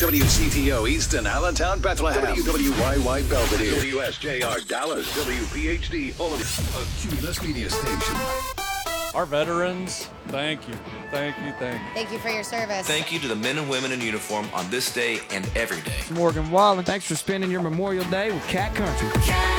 WCTO Easton, Allentown, Bethlehem, WWYY Belvedere, WSJR Dallas, WPHD Holy, a Cumulus Media Station. Our veterans, thank you. Thank you, thank you. Thank you for your service. Thank you to the men and women in uniform on this day and every day. Morgan Wallen, thanks for spending your Memorial Day with Cat Country.